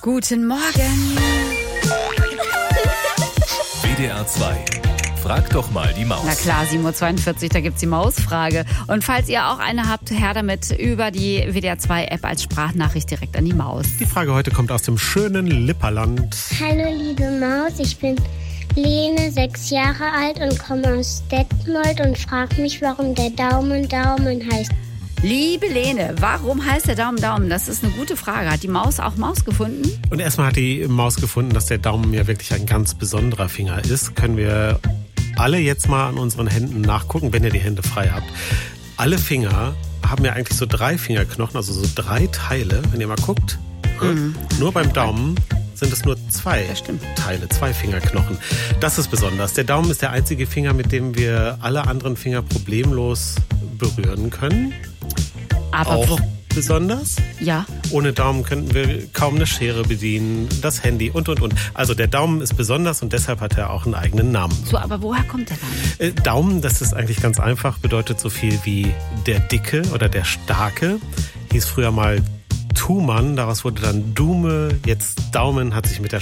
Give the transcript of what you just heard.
Guten Morgen. WDR 2. Frag doch mal die Maus. Na klar, 7.42 Uhr, da gibt's die Mausfrage. Und falls ihr auch eine habt, her damit über die WDR 2 App als Sprachnachricht direkt an die Maus. Die Frage heute kommt aus dem schönen Lipperland. Hallo liebe Maus, ich bin Lene, 6 Jahre alt und komme aus Detmold und frage mich, warum der Daumen heißt. Liebe Lene, warum heißt der Daumen? Das ist eine gute Frage. Hat die Maus auch Maus gefunden? Und erstmal hat die Maus gefunden, dass der Daumen ja wirklich ein ganz besonderer Finger ist. Können wir alle jetzt mal an unseren Händen nachgucken, wenn ihr die Hände frei habt. Alle Finger haben ja eigentlich so 3 Fingerknochen, also so 3 Teile. Wenn ihr mal guckt, nur beim Daumen sind es nur 2 Teile, 2 Fingerknochen. Das ist besonders. Der Daumen ist der einzige Finger, mit dem wir alle anderen Finger problemlos berühren können. Aber auch besonders? Ja. Ohne Daumen könnten wir kaum eine Schere bedienen, das Handy und. Also der Daumen ist besonders und deshalb hat er auch einen eigenen Namen. So, aber woher kommt der Name? Daumen, das ist eigentlich ganz einfach, bedeutet so viel wie der Dicke oder der Starke. Hieß früher mal Thumann, daraus wurde dann Dume, jetzt Daumen, hat sich mit der